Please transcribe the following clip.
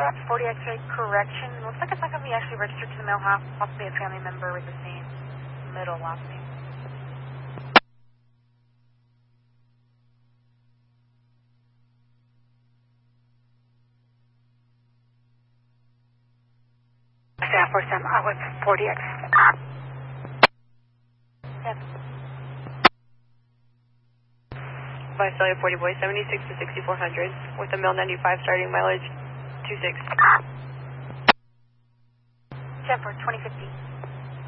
40 X-ray correction. Looks like it's not going to be actually registered to the mail house. Possibly a family member with the same middle last name. Staff for Sam, I was 40X. Yes. Visalia 40 boy, 76 to 6400 with a mail 95 starting mileage 26. Jennifer, 2050.